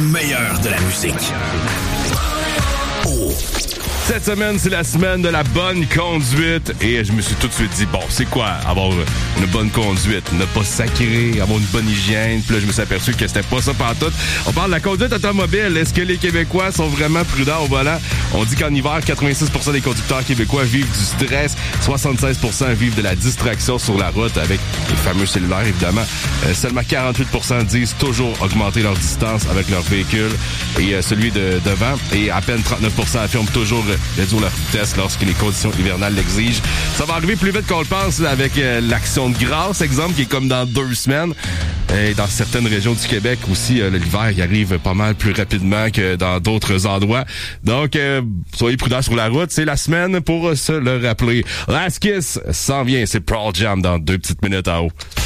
meilleur de la musique. Cette semaine, c'est la semaine de la bonne conduite et je me suis tout de suite dit, bon, c'est quoi avoir une bonne conduite? Ne pas sacrer, avoir une bonne hygiène. Puis là, je me suis aperçu que c'était pas ça pantoute. On parle de la conduite automobile. Est-ce que les Québécois sont vraiment prudents au volant? On dit qu'en hiver, 86% des conducteurs québécois vivent du stress, 76% vivent de la distraction sur la route avec les fameux cellulaires, évidemment. Seulement 48% disent toujours augmenter leur distance avec leur véhicule et celui de devant. Et à peine 39% affirment toujours réduire leur vitesse lorsque les conditions hivernales l'exigent. Ça va arriver plus vite qu'on le pense là, avec l'action de grâce, exemple, qui est comme dans 2 semaines. Et dans certaines régions du Québec aussi, l'hiver il arrive pas mal plus rapidement que dans d'autres endroits. Donc, soyez prudents sur la route. C'est la semaine pour se le rappeler. Last Kiss s'en vient. C'est Pearl Jam dans 2 petites minutes en haut.